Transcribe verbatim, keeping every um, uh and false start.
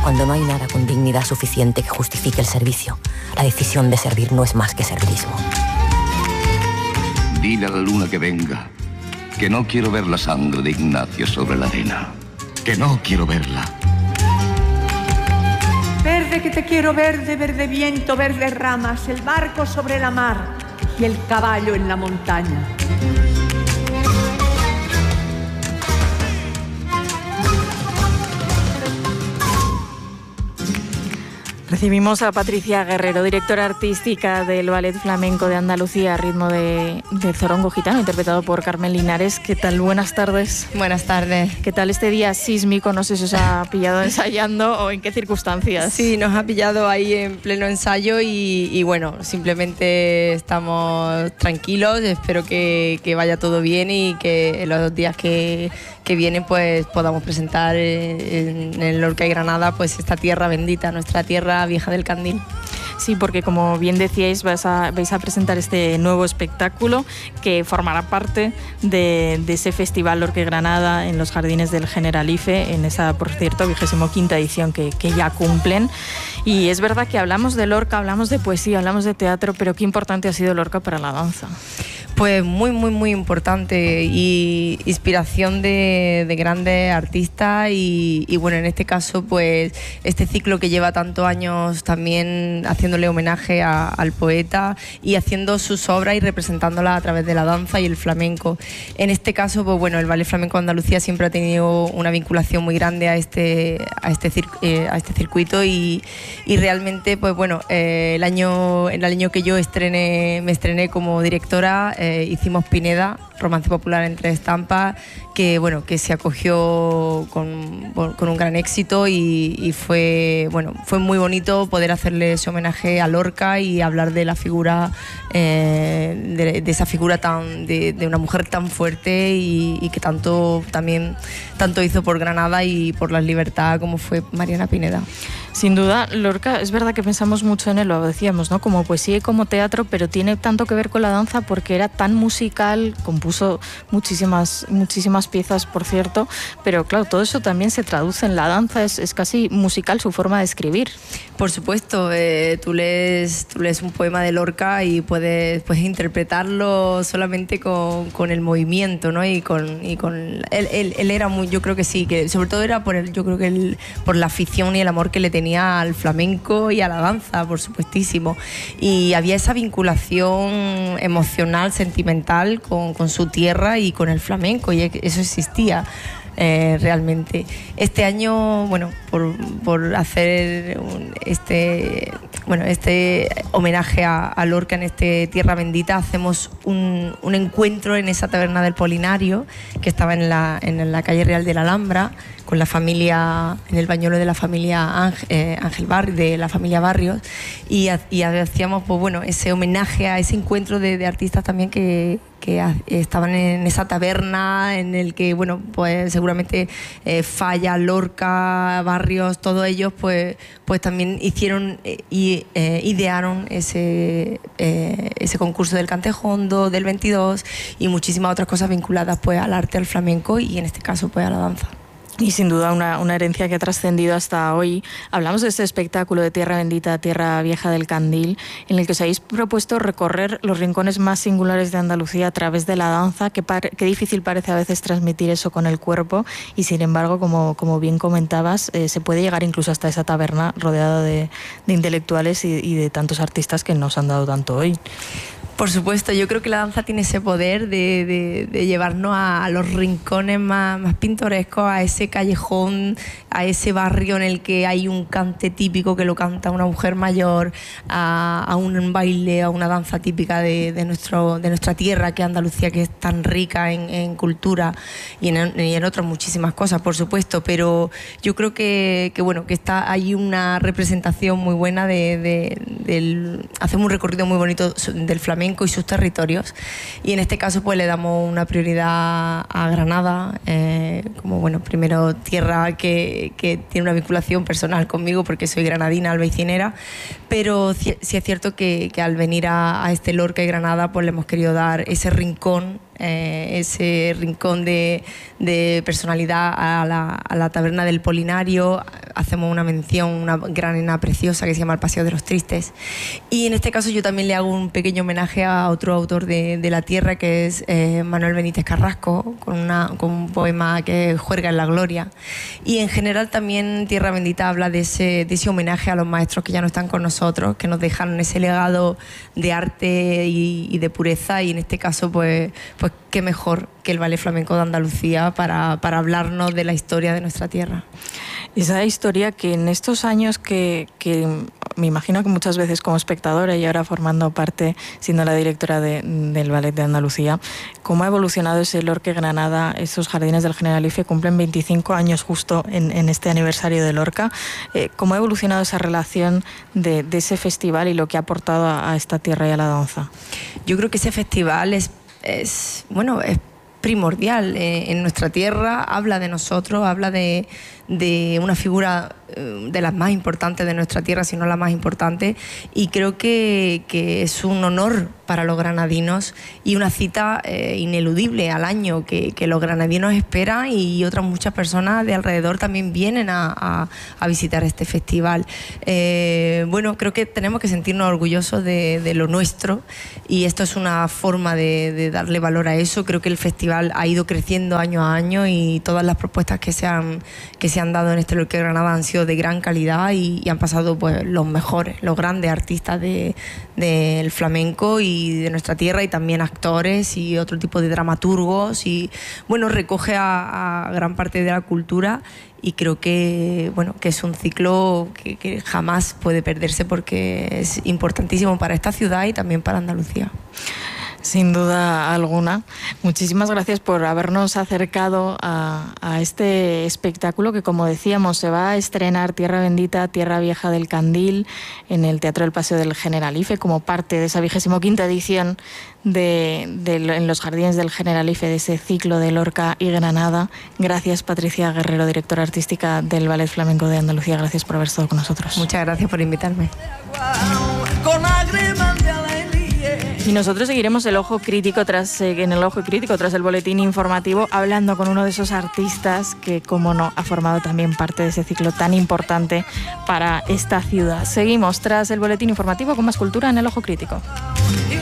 Cuando no hay nada con dignidad suficiente que justifique el servicio, la decisión de servir no es más que servilismo. Dile a la luna que venga, que no quiero ver la sangre de Ignacio sobre la arena, que no quiero verla. Verde que te quiero, verde, verde viento, verde ramas, el barco sobre la mar y el caballo en la montaña. Recibimos a Patricia Guerrero, directora artística del Ballet Flamenco de Andalucía, a ritmo de, de Zorongo Gitano, interpretado por Carmen Linares. ¿Qué tal? Buenas tardes. Buenas tardes. ¿Qué tal este día sísmico? No sé si os ha pillado ensayando o en qué circunstancias. Sí, nos ha pillado ahí en pleno ensayo y, y bueno, simplemente estamos tranquilos. Espero que, que vaya todo bien y que en los días que, que vienen pues podamos presentar en, en el Lorca y Granada pues esta tierra bendita, nuestra tierra vieja del Candil. Sí, porque como bien decíais, vais a, vais a presentar este nuevo espectáculo que formará parte de, de ese Festival Lorca y Granada en los Jardines del Generalife, en esa, por cierto, vigésimo quinta edición que, que ya cumplen. Y es verdad que hablamos de Lorca, hablamos de poesía, hablamos de teatro, pero qué importante ha sido Lorca para la danza. Pues muy, muy, muy importante y inspiración de, de grandes artistas y, y bueno, en este caso, pues este ciclo que lleva tantos años también haciéndole homenaje a, al poeta y haciendo sus obras y representándolas a través de la danza y el flamenco. En este caso, pues bueno, el Ballet Flamenco de Andalucía siempre ha tenido una vinculación muy grande a este, a este, cir, eh, a este circuito y, y realmente, pues bueno, eh, el, año, el año que yo estrené, me estrené como directora, eh, Eh, hicimos Pineda, romance popular en tres estampas, que bueno, que se acogió con, con un gran éxito y, y fue bueno, fue muy bonito poder hacerle ese homenaje a Lorca y hablar de la figura, eh, de, de esa figura tan de, de una mujer tan fuerte y, y que tanto también tanto hizo por Granada y por la libertad como fue Mariana Pineda. Sin duda, Lorca, es verdad que pensamos mucho en él, lo decíamos, ¿no? Como poesía y como teatro, pero tiene tanto que ver con la danza porque era tan musical, compuso muchísimas, muchísimas piezas, por cierto, pero claro, todo eso también se traduce en la danza, es, es casi musical su forma de escribir. Por supuesto, eh, tú, lees, tú lees un poema de Lorca y puedes, puedes interpretarlo solamente con, con el movimiento, ¿no? Y con, y con él, él, él era muy, yo creo que sí, que sobre todo era por el, yo creo que él, por la afición y el amor que le tenía al flamenco y a la danza, por supuestísimo. Y había esa vinculación emocional, sentimental con, con su tierra y con el flamenco, y eso existía. Eh, realmente. Este año, bueno, por, por hacer un, este, bueno, este homenaje a, a Lorca en este Tierra Bendita, hacemos un, un encuentro en esa taberna del Polinario, que estaba en la, en la calle Real de la Alhambra, con la familia, en el bañuelo de la familia Ángel, eh, Ángel Barrio, de la familia Barrios, y, y hacíamos pues, bueno, ese homenaje a ese encuentro de, de artistas también que, que estaban en esa taberna, en el que, bueno, pues seguramente eh, Falla, Lorca, Barrios, todos ellos, pues, pues también hicieron eh, y eh, idearon ese, eh, ese concurso del Cantejondo, del veintidós y muchísimas otras cosas vinculadas pues al arte, al flamenco y en este caso pues a la danza. Y sin duda una, una herencia que ha trascendido hasta hoy. Hablamos de este espectáculo de Tierra Bendita, Tierra Vieja del Candil, en el que os habéis propuesto recorrer los rincones más singulares de Andalucía a través de la danza. Qué, par- qué difícil parece a veces transmitir eso con el cuerpo y sin embargo, como, como bien comentabas, eh, se puede llegar incluso hasta esa taberna rodeada de, de intelectuales y, y de tantos artistas que nos han dado tanto hoy. Por supuesto, yo creo que la danza tiene ese poder de, de, de llevarnos a, a los rincones más, más pintorescos, a ese callejón, a ese barrio en el que hay un cante típico que lo canta una mujer mayor, a, a un baile, a una danza típica de, de, nuestro, de nuestra tierra, que es Andalucía, que es tan rica en, en cultura y en, y en otras muchísimas cosas, por supuesto, pero yo creo que, que, bueno, que está hay una representación muy buena de, de, del... Hacemos un recorrido muy bonito del flamenco y sus territorios, y en este caso pues le damos una prioridad a Granada, eh, como bueno, primero tierra que, que tiene una vinculación personal conmigo porque soy granadina, albaycinera, pero sí, sí es cierto que, que al venir a, a este Lorca y Granada pues le hemos querido dar ese rincón, eh, ese rincón de, de personalidad a la, a la taberna del Polinario, hacemos una mención, una granera preciosa que se llama El Paseo de los Tristes. Y en este caso yo también le hago un pequeño homenaje a otro autor de, de la tierra, que es eh, Manuel Benítez Carrasco, con, una, con un poema que es Juerga en la Gloria. Y en general también Tierra Bendita habla de ese, de ese homenaje a los maestros que ya no están con nosotros, que nos dejaron ese legado de arte y, y de pureza, y en este caso pues, pues qué mejor que el Ballet Flamenco de Andalucía para, para hablarnos de la historia de nuestra tierra. Esa historia que en estos años que, que me imagino que muchas veces como espectadora y ahora formando parte, siendo la directora de, del Ballet de Andalucía, cómo ha evolucionado ese Lorca Granada, esos jardines del Generalife cumplen veinticinco años justo en, en este aniversario de Lorca. Eh, ¿Cómo ha evolucionado esa relación de, de ese festival y lo que ha aportado a, a esta tierra y a la danza? Yo creo que ese festival es, es bueno, es primordial eh, en nuestra tierra, habla de nosotros, habla de, de una figura eh, de las más importantes de nuestra tierra, si no la más importante, y creo que, que es un honor para los granadinos y una cita eh, ineludible al año que, que los granadinos esperan, y otras muchas personas de alrededor también vienen a, a, a visitar este festival. Eh, bueno, creo que tenemos que sentirnos orgullosos de, de lo nuestro, y esto es una forma de, de darle valor a eso. Creo que el festival ha ido creciendo año a año, y todas las propuestas que se han, que se han dado en este Lorca Granada han sido de gran calidad, y, y han pasado pues los mejores, los grandes artistas de, del flamenco y de nuestra tierra, y también actores y otro tipo de dramaturgos, y bueno, recoge a, a gran parte de la cultura, y creo que bueno, que es un ciclo que, que jamás puede perderse, porque es importantísimo para esta ciudad y también para Andalucía. Sin duda alguna. Muchísimas gracias por habernos acercado a, a este espectáculo que, como decíamos, se va a estrenar Tierra Bendita, Tierra Vieja del Candil en el Teatro del Paseo del Generalife, como parte de esa vigésimo quinta edición de, de, en los Jardines del Generalife, de ese ciclo de Lorca y Granada. Gracias, Patricia Guerrero, directora artística del Ballet Flamenco de Andalucía. Gracias por haber estado con nosotros. Muchas gracias por invitarme. Y nosotros seguiremos el ojo crítico tras, eh, en el ojo crítico tras el boletín informativo, hablando con uno de esos artistas que, como no, ha formado también parte de ese ciclo tan importante para esta ciudad. Seguimos tras el boletín informativo con más cultura en el ojo crítico.